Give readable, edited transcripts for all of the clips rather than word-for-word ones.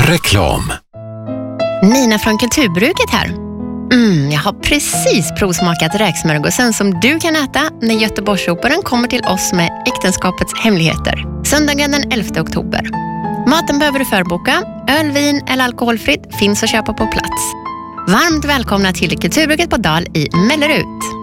Reklam. Nina från Kulturbruket här. Jag har precis provsmakat räksmörgåsen som du kan äta när Göteborgsoperan kommer till oss med Äktenskapets hemligheter. Söndagen den 11 oktober. Maten behöver du förboka. Öl, vin eller alkoholfritt finns att köpa på plats. Varmt välkomna till Kulturbruket på Dal i Mellerud.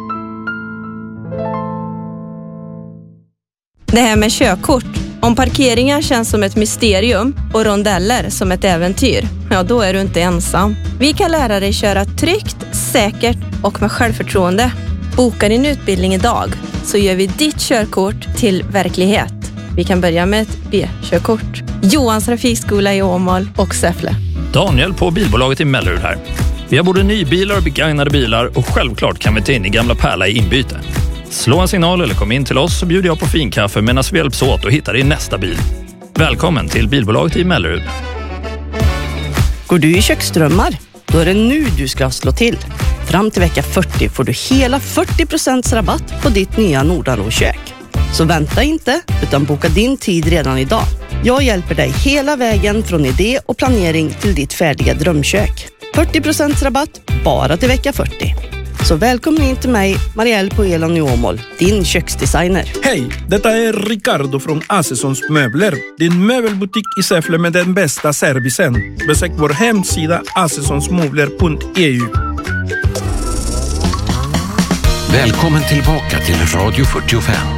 Det här med körkort. Om parkeringar känns som ett mysterium och rondeller som ett äventyr, ja då är du inte ensam. Vi kan lära dig köra tryggt, säkert och med självförtroende. Boka din utbildning idag så gör vi ditt körkort till verklighet. Vi kan börja med ett B-körkort. Johans trafikskola i Åmål och Säffle. Daniel på bilbolaget i Mellerud här. Vi har både nybilar och begagnade bilar och självklart kan vi ta in i gamla Pärla i inbyte. Slå en signal eller kom in till oss så bjuder jag på finkaffe medan vi hjälps åt och hittar din nästa bil. Välkommen till bilbolaget i Mellerud. Går du i köksdrömmar? Då är det nu du ska slå till. Fram till vecka 40 får du hela 40% rabatt på ditt nya Nordanro-kök. Så vänta inte utan boka din tid redan idag. Jag hjälper dig hela vägen från idé och planering till ditt färdiga drömkök. 40% rabatt bara till vecka 40. Så välkommen in till mig, Marielle på Elon i Åmål, din köksdesigner. Hej, detta är Ricardo från Assessons möbler. Din möbelbutik i Säffle med den bästa servicen. Besök vår hemsida assessonsmöbler.eu. Välkommen tillbaka till Radio 45.